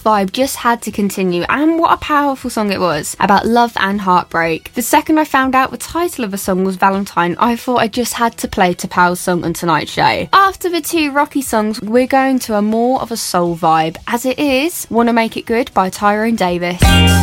vibe just had to continue, and what a powerful song it was, about love and heartbreak. The second I found out the title of the song was Valentine, I thought I just had to play T'Pau's song on Tonight Show. After the two rocky songs, we're going to a more of a soul vibe, as it is Wanna Make It Good by Tyrone Davis.